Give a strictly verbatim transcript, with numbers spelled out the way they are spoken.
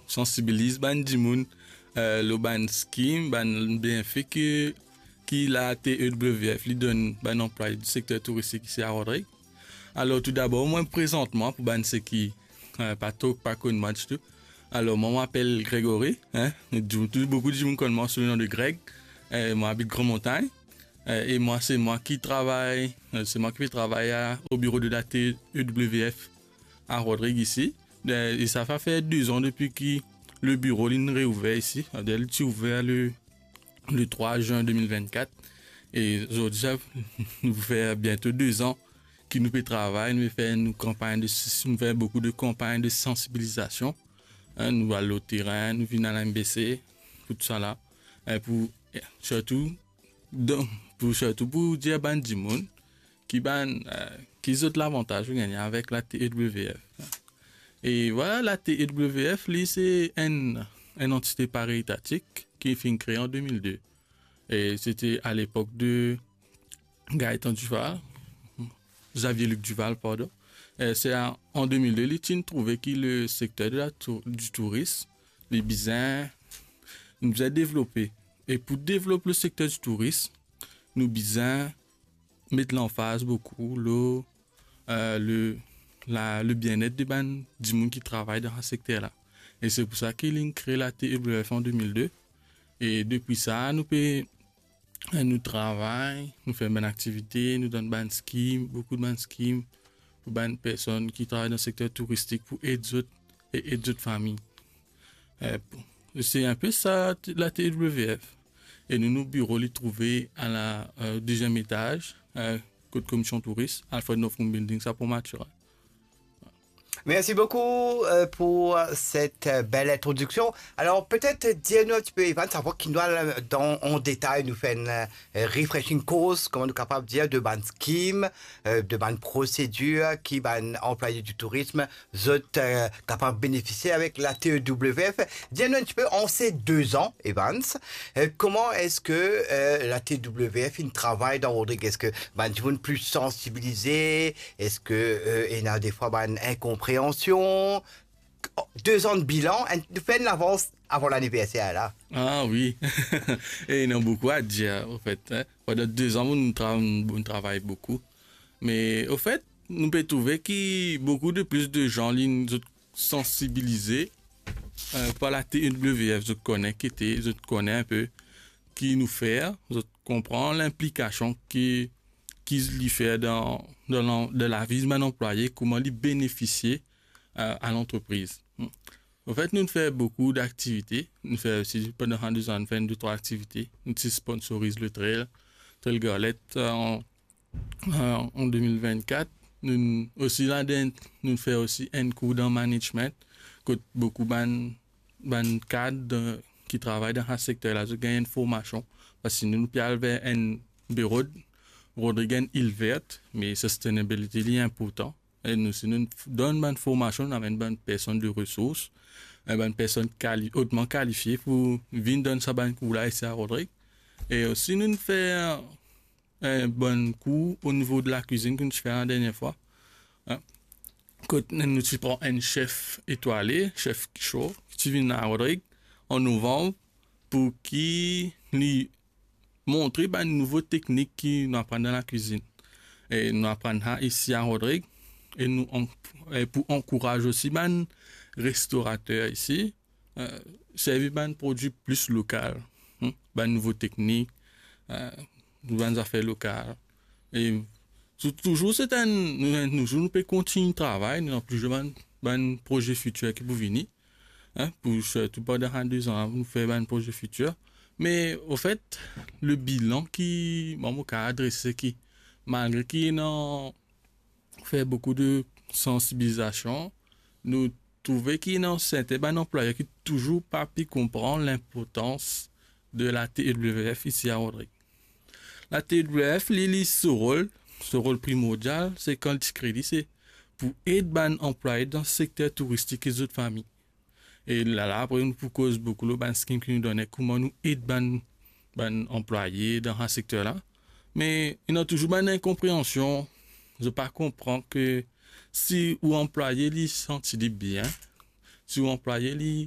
sensibilise ban di moun euh, le ban scheme, ban bienfait que qui la T E W F lui donne ban employé du secteur touristique ici à Rodrigue. Alors tout d'abord, moi présentement pour ban c'est qui euh, pas tout pas connu match tout. Alors moi m'appelle Grégory, hein, beaucoup de gens connaissent moi sous le nom de Greg. Euh, moi habite Grand Montagne. Euh, et moi c'est moi qui travaille, euh, c'est moi qui travaille à, au bureau de la T E W F à Rodrigue ici. Et ça fait faire deux ans depuis que le bureau est réouvert ici. Il est ouvert le, le trois juin deux mille vingt-quatre. Et aujourd'hui, ça nous fait bientôt deux ans que nous travaillons. Nous faisons une campagne de, nous faisons beaucoup de campagnes de sensibilisation. Hein, nous allons au terrain, nous venons à la M B C, tout ça là. Et pour, surtout, donc, pour, surtout pour dire à des gens qui ont euh, l'avantage de gagner avec la T E W F. Et voilà, la T E W F, c'est une, une entité para-étatique qui a été créée en deux mille deux. Et c'était à l'époque de Gaëtan Duval, Xavier Luc Duval, pardon. Et c'est en deux mille deux, il a trouvé que le secteur de la tour, du tourisme, les bisins, nous a développé. Et pour développer le secteur du tourisme, nous bisins mettre l'emphase beaucoup, le, euh, le, la, le bien-être des ban, du monde qui travaille dans ce secteur-là. Et c'est pour ça qu'il a créé la T E W F en deux mille deux. Et depuis ça, nous peut, nous travaillons, nous faisons une activité, nous donnons ban scheme, beaucoup de ban scheme pour ban personnes qui travaillent dans le secteur touristique pour aider d'autres et aider d'autres familles. Euh, c'est un peu ça la T E W F. Et nous, nos bureaux les trouvés à la euh, deuxième étage, euh, côté commission touriste, Alfred Nofrum Building, ça pour Matura. Merci beaucoup euh, pour cette euh, belle introduction. Alors, peut-être dire-nous un petit peu, Ivan, savoir qui doit, dans, en détail, nous faire une euh, refreshing course, comment nous sommes capables de dire, de bonnes schemes, euh, de bonnes procédures, qui van employés du tourisme, vous êtes euh, capables de bénéficier avec la T E W F. Dis-nous un petit peu, en ces deux ans, Evans, euh, comment est-ce que euh, la T E W F il travaille dans Rodrigue? Est-ce que ben, tu veux plus sensibiliser? Est-ce que euh, il y a des fois ben, incompréhension? Deux ans de bilan, nous faisons l'avance avant l'anniversaire là. Ah oui, et il y a beaucoup à dire en fait. Hein. Pendant deux ans, nous, tra nous travaillons beaucoup. Mais au fait, nous pouvons trouver que beaucoup de plus de gens sont sensibilisés euh, par la T E W F. Je connais qui était, je connais un peu qui nous fait, je comprends l'implication qui qu'ils fait dans, dans de la vie de l'employé, comment lui bénéficier euh, à l'entreprise. En fait, nous faisons beaucoup d'activités. Nous faisons aussi, pendant deux ans, nous faisons deux, trois activités. Nous sponsorisons le trail, Trail Garlette euh, en, euh, en deux mille vingt-quatre. Nous, aussi, là, nous faisons aussi un cours dans management, que beaucoup de ban cadres qui travaillent dans ce secteur-là, ils gagnent une formation. Parce que nous, nous avons un bureau Rodrigue île verte, mais sustainability est important. Et nous, si nous donnons une formation, nous avons une bonne personne de ressources, une bonne personne quali hautement qualifiée pour venir donner sa bonne cours là ici à Rodrigue. Et aussi, nous faisons un bon cours au niveau de la cuisine que nous faisons la dernière fois. Hein? Quand nous prenons un chef étoilé, chef chaud, qui vient à Rodrigue en novembre pour qu'il lui montrer ben, une nouvelle technique qui nous apprend dans la cuisine. Et nous apprenons ici à Rodrigue. Et nous, on, et pour encourager aussi ben, restaurateurs ici, euh, servir ben, produits plus locaux, hein, ben, nouvelles techniques, euh, nouvelles affaires locales. Et toujours, c'est un, nous, nous, nous pouvons continuer le travail, nous avons plusieurs ben, ben, projets futurs qui peuvent venir. Hein, pour surtout pendant deux ans, nous faire un projet futur. Mais au fait, le bilan qui bon, a adressé, qui, malgré qu'il a fait beaucoup de sensibilisation, nous trouvons qu'il y a un certain employé qui toujours pas pu comprendre l'importance de la T E W F ici à Rodrigue. La T E W F, il ce rôle, ce rôle primordial, c'est quand le crédit, c'est pour aider les employés dans le secteur touristique et les autres familles. Et là, là, après, nous pour cause beaucoup de ban scheme qui nous donnait comment nous aider ban, ban employés dans ce secteur-là. Mais il y a toujours une incompréhension. Je ne pas comprendre que si ou employé lui sentit bien, si ou employé lui